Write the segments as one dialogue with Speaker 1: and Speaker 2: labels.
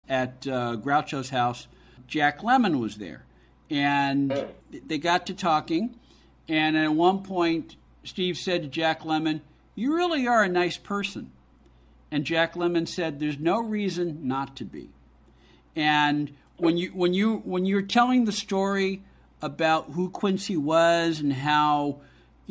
Speaker 1: at Groucho's house, Jack Lemmon was there. And they got to talking. And at one point, Steve said to Jack Lemmon, "You really are a nice person." And Jack Lemmon said, "There's no reason not to be." And when you're telling the story about who Quincy was and how,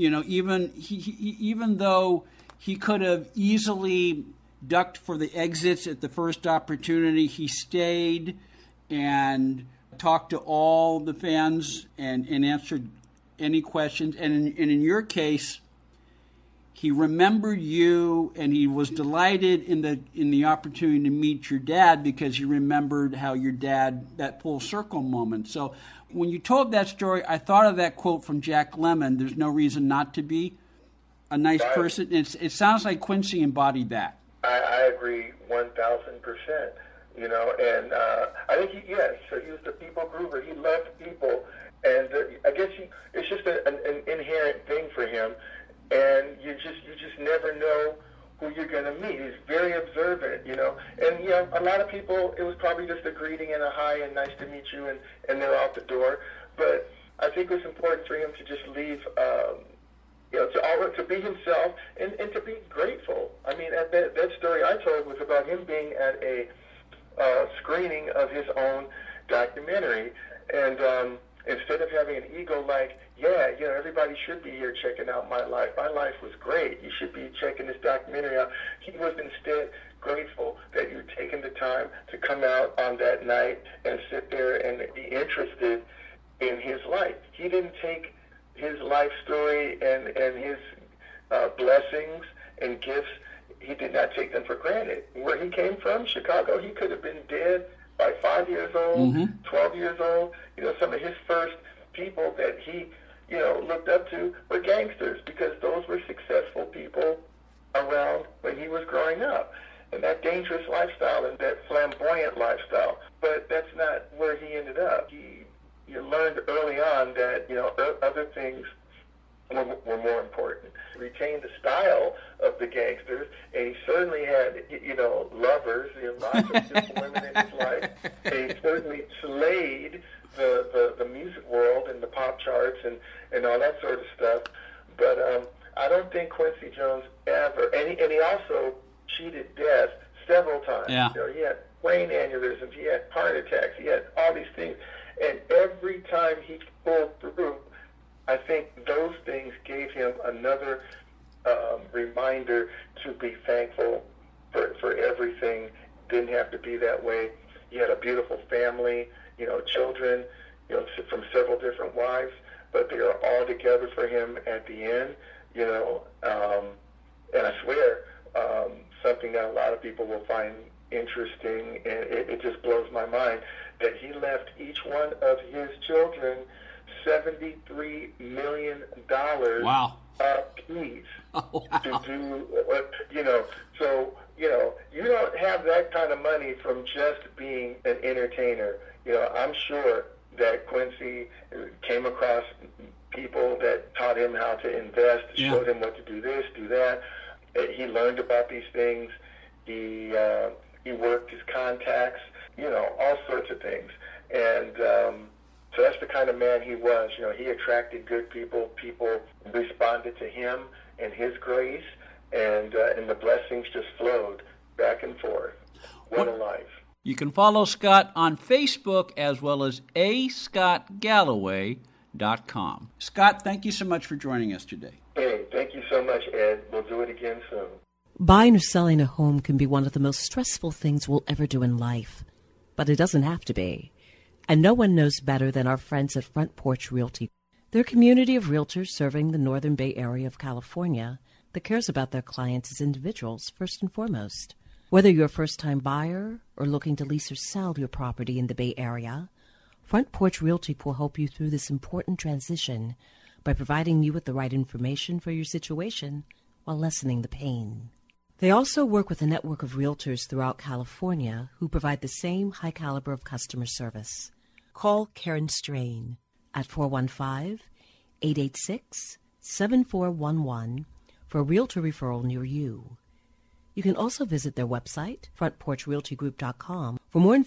Speaker 1: even though he could have easily ducked for the exits at the first opportunity, he stayed and talked to all the fans and answered any questions. And in your case, he remembered you, and he was delighted in the opportunity to meet your dad because he remembered how your dad, that full circle moment. So when you told that story, I thought of that quote from Jack Lemmon, "There's no reason not to be a nice person." It sounds like Quincy embodied that.
Speaker 2: I agree 1,000%. And I think so he was the people groover. He loved people, and I guess it's just an inherent thing for him. And you just never know who you're going to meet. He's very observant, And, a lot of people, it was probably just a greeting and a hi and nice to meet you, and they're out the door. But I think it was important for him to just leave, to be himself and to be grateful. I mean, that story I told was about him being at a screening of his own documentary. And instead of having an ego like, everybody should be here checking out my life. My life was great. You should be checking this documentary out. He was instead grateful that you're taking the time to come out on that night and sit there and be interested in his life. He didn't take his life story and his blessings and gifts, he did not take them for granted. Where he came from, Chicago, he could have been dead by 5 years old, 12 years old. Some of his first people that he, looked up to were gangsters because those were successful people around when he was growing up. And that dangerous lifestyle and that flamboyant lifestyle. But that's not where he ended up. You learned early on that, other things were more important. He retained the style of the gangsters, and he certainly had, lovers, lots of beautiful women in his life. And he certainly slayed the music world and the pop charts and all that sort of stuff. But I don't think Quincy Jones ever, and he also cheated death several times.
Speaker 1: Yeah.
Speaker 2: He had brain aneurysms, he had heart attacks, he had all these things. And every time he pulled through, I think those things gave him another reminder to be thankful for everything. Didn't have to be that way. He had a beautiful family, children, from several different wives, but they are all together for him at the end, and I swear, something that a lot of people will find interesting, and it just blows my mind, that he left each one of his children $73 million
Speaker 1: wow.
Speaker 2: apiece
Speaker 1: Oh, wow.
Speaker 2: to do, so, you don't have that kind of money from just being an entertainer. I'm sure that Quincy came across people that taught him how to invest, showed him what to do this, do that. He learned about these things. He worked his contacts, all sorts of things. And so that's the kind of man he was. He attracted good people. People responded to him and his grace, and the blessings just flowed back and forth. What a life.
Speaker 1: You can follow Scott on Facebook as well as ascottgalloway.com. Scott, thank you so much for joining us today.
Speaker 2: Hey, thank you so much, Ed. We'll do it again soon.
Speaker 3: Buying or selling a home can be one of the most stressful things we'll ever do in life, but it doesn't have to be. And no one knows better than our friends at Front Porch Realty. They're a community of realtors serving the Northern Bay Area of California that cares about their clients as individuals first and foremost. Whether you're a first-time buyer or looking to lease or sell your property in the Bay Area, Front Porch Realty will help you through this important transition by providing you with the right information for your situation while lessening the pain. They also work with a network of realtors throughout California who provide the same high caliber of customer service. Call Karen Strain at 415-886-7411 for a realtor referral near you. You can also visit their website, frontporchrealtygroup.com, for more information